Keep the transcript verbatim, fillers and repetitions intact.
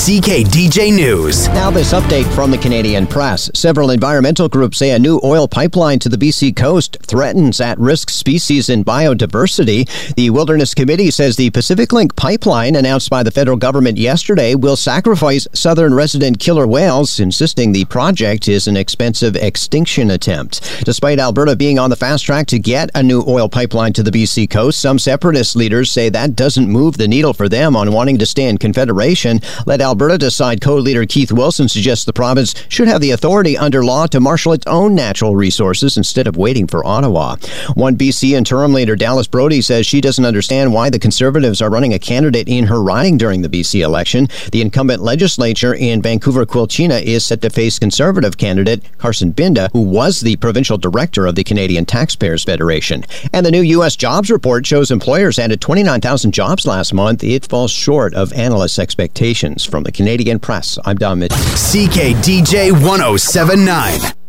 C K D J News. Now this update from the Canadian Press. Several environmental groups say a new oil pipeline to the B C coast threatens at-risk species and biodiversity. The Wilderness Committee says the Pacific Link pipeline, announced by the federal government yesterday, will sacrifice southern resident killer whales, insisting the project is an expensive extinction attempt. Despite Alberta being on the fast track to get a new oil pipeline to the B C coast, some separatist leaders say that doesn't move the needle for them on wanting to stay in Confederation. Let Alberta decide. Co-leader Keith Wilson suggests the province should have the authority under law to marshal its own natural resources instead of waiting for Ottawa. One B C interim leader, Dallas Brody, says she doesn't understand why the Conservatives are running a candidate in her riding during the B C election. The incumbent legislature in Vancouver-Quilchena is set to face Conservative candidate Carson Binda, who was the provincial director of the Canadian Taxpayers Federation. And the new U S jobs report shows employers added twenty-nine thousand jobs last month. It falls short of analysts' expectations. From the Canadian Press, I'm Don Mitchell. C K D J one oh seven point nine.